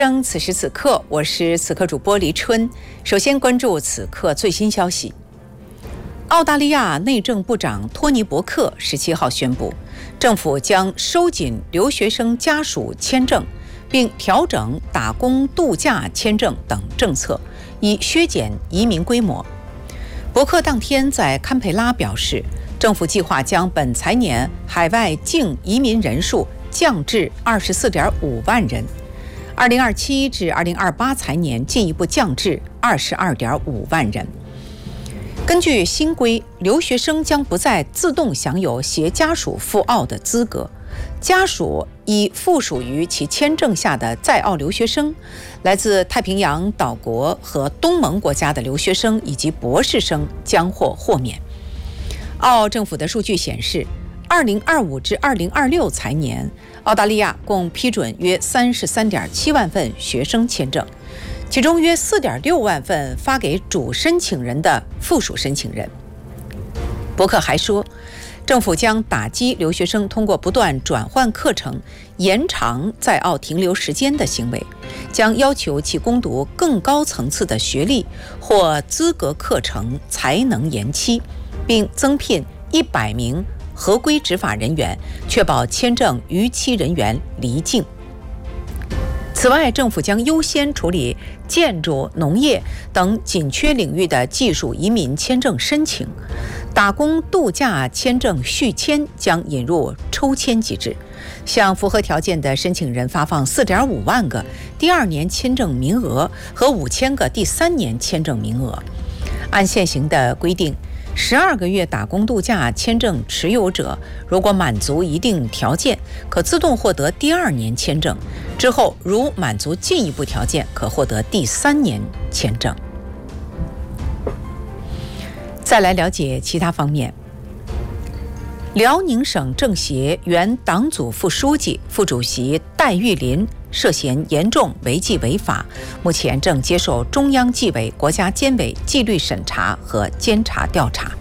此时此刻，我是此刻主播黎春。首先关注此刻最新消息。澳大利亚内政部长托尼·伯克17号宣布，政府将收紧留学生家属签证，并调整打工度假签证等政策，以削减移民规模。伯克当天在堪培拉表示，政府计划将本财年海外净移民人数降至24.5万人。2027至2028财年进一步降至22.5万人。根据新规，留学生将不再自动享有携家属赴澳的资格，家属已附属于其签证下的在澳留学生、来自太平洋岛国和东盟国家的留学生以及博士生将获豁免。澳政府的数据显示，2025至2026财年，澳大利亚共批准约33.7万份学生签证，其中约4.6万份发给主申请人的附属申请人。伯克还说，政府将打击留学生通过不断转换课程延长在澳停留时间的行为，将要求其攻读更高层次的学历或资格课程才能延期，并增聘100名合规执法人员，确保签证逾期人员离境。此外，政府将优先处理建筑、农业等紧缺领域的技术移民签证申请。打工度假签证续签将引入抽签机制，向符合条件的申请人发放4.5万个第2年签证名额和5000个第3年签证名额。按现行的规定，12个月打工度假签证持有者如果满足一定条件，可自动获得第2年签证，之后如满足进一步条件，可获得第3年签证。再来了解其他方面。辽宁省政协原党组副书记、副主席戴玉林涉嫌严重违纪违法，目前正接受中央纪委国家监委纪律审查和监察调查。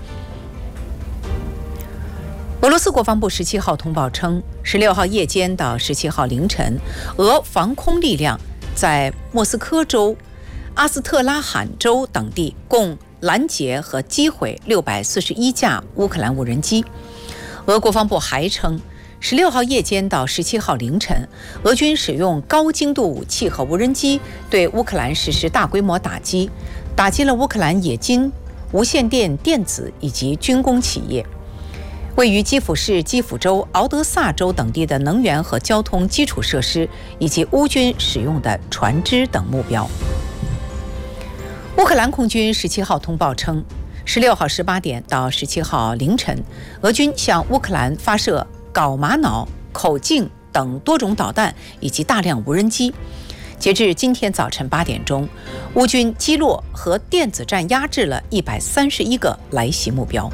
俄罗斯国防部17号通报称，16号夜间到17号凌晨，俄防空力量在莫斯科州、阿斯特拉罕州等地共拦截和击毁641架乌克兰无人机。俄国防部还称，16号夜间到17号凌晨，俄军使用高精度武器和无人机对乌克兰实施大规模打击，打击了乌克兰冶金、无线电电子以及军工企业。位于基辅市基辅州、敖德萨州等地的能源和交通基础设施，以及乌军使用的船只等目标。乌克兰空军17号通报称，16号18点到17号凌晨，俄军向乌克兰发射镐玛瑙、口径等多种导弹以及大量无人机。截至今天早晨8点钟，乌军击落和电子战压制了131个来袭目标。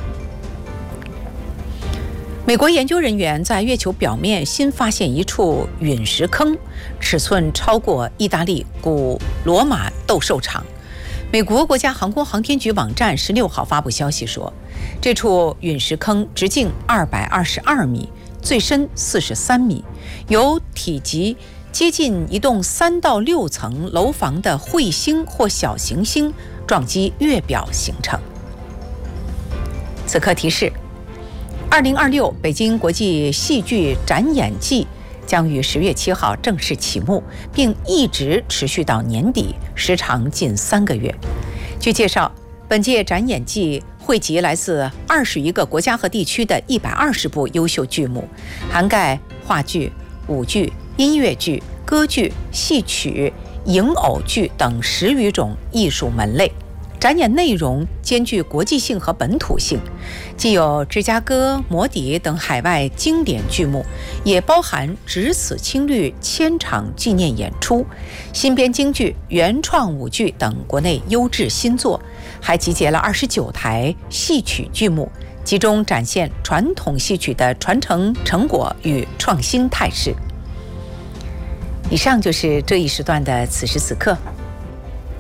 美国研究人员在月球表面新发现一处陨石坑，尺寸超过意大利古罗马斗兽场。美国国家航空航天局网站16号发布消息说，这处陨石坑直径222米，最深43米，由体积接近一栋3到6层楼房的彗星或小行星撞击月表形成。此刻提示：2026北京国际戏剧展演季将于10月7号正式启幕，并一直持续到年底，时长近3个月。据介绍，本届展演季汇集来自21个国家和地区的120部优秀剧目，涵盖话剧、舞剧、音乐剧、歌剧、戏曲、影偶剧等10余种艺术门类。展演内容兼具国际性和本土性，既有芝加哥、摩迪等海外经典剧目，也包含只此青绿1000场纪念演出、新编京剧、原创舞剧等国内优质新作，还集结了29台戏曲剧目，集中展现传统戏曲的传承成果与创新态势。以上就是这一时段的此时此刻。